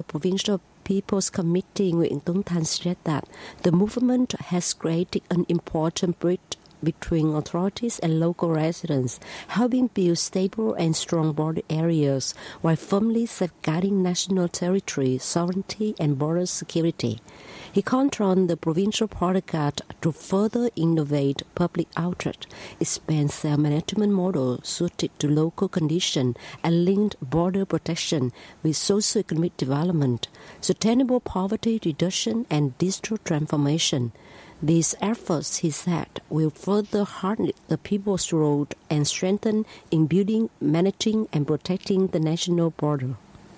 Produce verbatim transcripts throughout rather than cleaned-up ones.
Provincial People's Committee Nguyễn Tuấn Thành said that the movement has created an important bridge between authorities and local residents, helping build stable and strong border areas while firmly safeguarding national territory, sovereignty, and border security. He called on the provincial border guard to further innovate public outreach, expand self-management model suited to local conditions, and link border protection with socio-economic development, sustainable poverty reduction, and digital transformation. These efforts, he said, will further harness the people's role and strengthen in building, managing, and protecting the national border.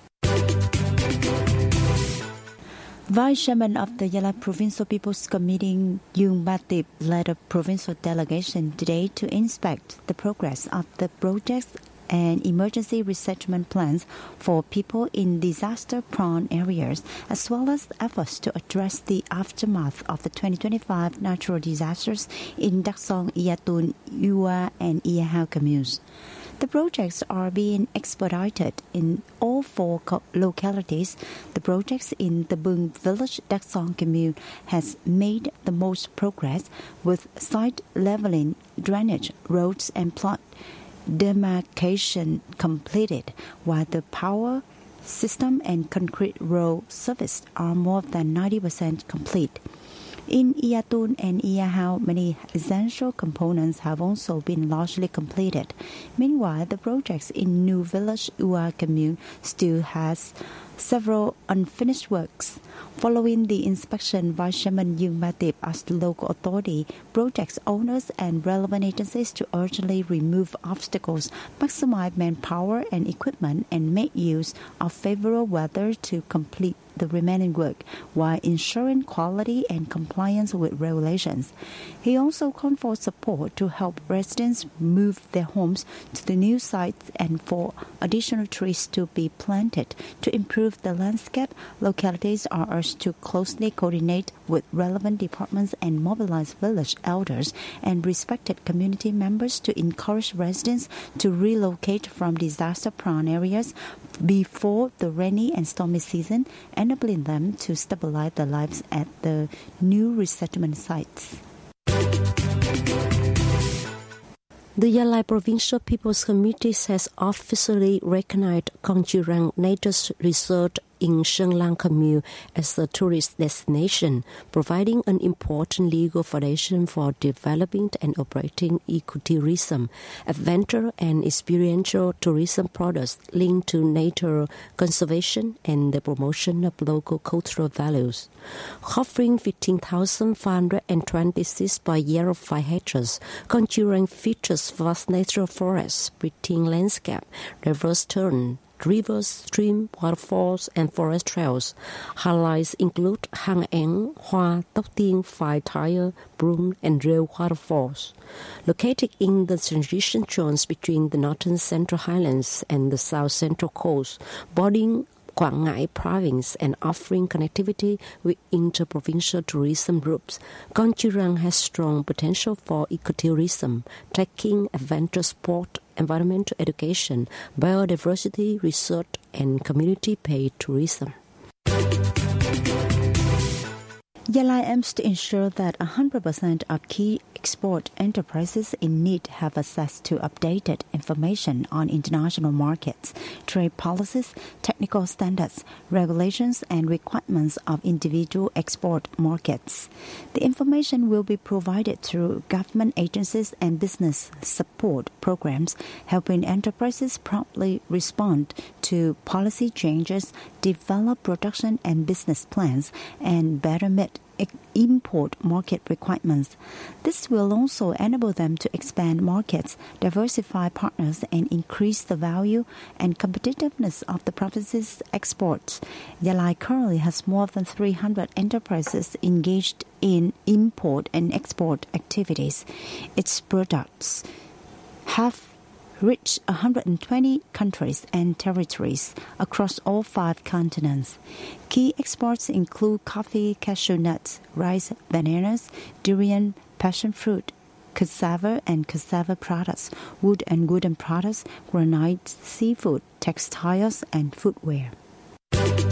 Vice Chairman of the Gia Lai Provincial People's Committee, Yung Batip, led a provincial delegation today to inspect the progress of the projects and emergency resettlement plans for people in disaster-prone areas, as well as efforts to address the aftermath of the twenty twenty-five natural disasters in Dak Song, Yatun, Yua, and Ia Hao communes. The projects are being expedited in all four co- localities. The projects in the Bung Village, Dak Song commune has made the most progress, with site leveling, drainage, roads, and plot demarcation completed, while the power system and concrete road service are more than ninety percent complete. In Yatun and Ia Hao, many essential components have also been largely completed. Meanwhile, the projects in New Village, Ua commune still has several unfinished works. Following the inspection, Vice Chairman Yung Batip asked the local authority, project owners, and relevant agencies to urgently remove obstacles, maximize manpower and equipment, and make use of favorable weather to complete the remaining work while ensuring quality and compliance with regulations. He also called for support to help residents move their homes to the new sites and for additional trees to be planted. To improve the landscape, localities are urged to closely coordinate with relevant departments and mobilize village elders and respected community members to encourage residents to relocate from disaster-prone areas before the rainy and stormy season, enabling them to stabilize their lives at the new resettlement sites. The Gia Lai Provincial People's Committee has officially recognized Kong Chirang Nature Resort in Sheng Lang Commune as a tourist destination, providing an important legal foundation for developing and operating ecotourism, adventure and experiential tourism products linked to nature conservation and the promotion of local cultural values. Covering fifteen thousand five hundred twenty-six by year of five hectares, Kong Chirang features vast natural forests, breathing landscape, diverse turn, rivers, streams, waterfalls, and forest trails. Highlights include Hang Eng, Hoa, Tóc Tiên, Phai Tire, Broom, and Rêu waterfalls. Located in the transition zones between the northern central highlands and the south central coast, bordering Quảng Ngãi province and offering connectivity with inter-provincial tourism routes, Kong Chirang has strong potential for ecotourism, trekking, adventure sport, environmental education, biodiversity research, and community-paid tourism. Gia Lai aims to ensure that one hundred percent of key export enterprises in need have access to updated information on international markets, trade policies, technical standards, regulations, and requirements of individual export markets. The information will be provided through government agencies and business support programs, helping enterprises promptly respond to policy changes, develop production and business plans, and better meet import market requirements. This will also enable them to expand markets, diversify partners, and increase the value and competitiveness of the province's exports. Gia Lai currently has more than three hundred enterprises engaged in import and export activities. Its products have reached one hundred twenty countries and territories across all five continents. Key exports include coffee, cashew nuts, rice, bananas, durian, passion fruit, cassava and cassava products, wood and wooden products, granite, seafood, textiles, and footwear.